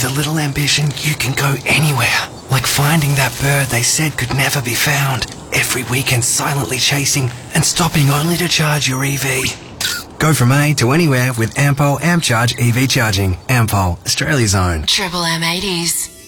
With a little ambition, you can go anywhere. Like finding that bird they said could never be found. Every weekend silently chasing and stopping only to charge your EV. Go from A to anywhere with Ampol AmpCharge EV charging. Ampol, Australia's own. Triple M 80s.